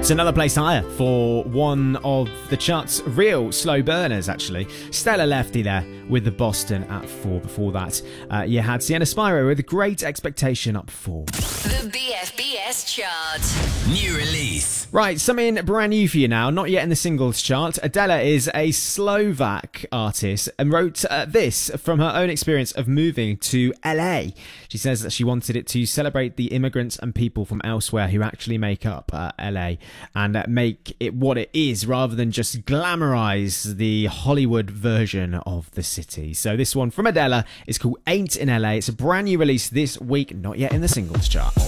It's another place higher for one of the chart's real slow burners, actually. Stellar Lefty there with the Boston at 4. Before that, you had Sienna Spyro with Great Expectation up 4. The BFBS chart. New release. Right, something brand new for you now, not yet in the singles chart. Adela is a Slovak artist and wrote this from her own experience of moving to LA. She says that she wanted it to celebrate the immigrants and people from elsewhere who actually make up LA and make it what it is rather than just glamorize the Hollywood version of the city. So this one from Adela is called Ain't in LA. It's a brand new release this week, not yet in the singles chart.